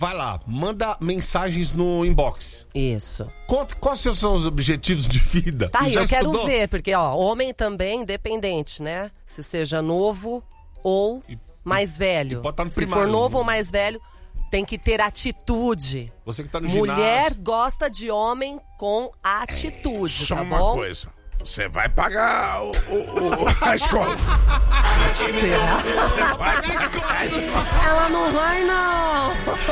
vai lá, manda mensagens no inbox. Isso. Conta quais são os objetivos de vida. Tá aí, Já eu quero estudou? ver, porque, ó, homem também, independente, né? Se seja novo ou mais velho. pode estar no Se for primário. novo ou mais velho, tem que ter atitude. Você que tá no Mulher ginásio. gosta de homem com atitude, Só tá uma bom? coisa. Você vai pagar a escola. Ela não vai, não!